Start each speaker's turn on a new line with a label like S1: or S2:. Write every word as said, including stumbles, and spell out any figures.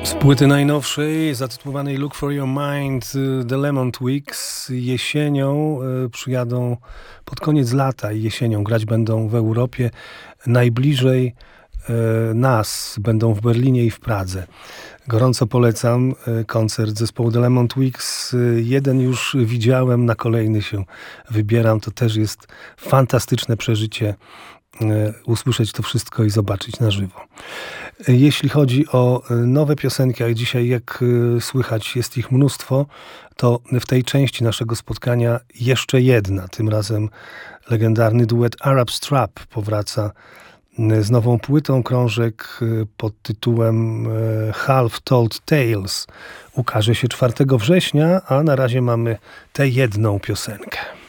S1: Z płyty najnowszej, zatytułowanej Look for Your Mind, The Lemon Twigs, jesienią przyjadą pod koniec lata i jesienią grać będą w Europie. Najbliżej nas będą w Berlinie i w Pradze. Gorąco polecam koncert zespołu The Lemon Twigs. Jeden już widziałem, na kolejny się wybieram. To też jest fantastyczne przeżycie usłyszeć to wszystko i zobaczyć na żywo. Jeśli chodzi o nowe piosenki, a dzisiaj jak słychać jest ich mnóstwo, to w tej części naszego spotkania jeszcze jedna. Tym razem legendarny duet Arab Strap powraca z nową płytą. Krążek pod tytułem Half Told Tales ukaże się czwartego września, a na razie mamy tę jedną piosenkę.